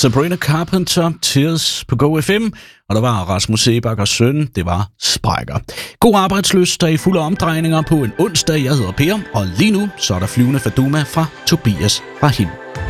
Sabrina Carpenter, Tears på Go FM, og der var Rasmus Sebak og søn, det var Sprækker. God arbejdslyst, der er i fulde omdrejninger på en onsdag. Jeg hedder Per, og lige nu så er der Flyvende Faduma fra Tobias Rahim.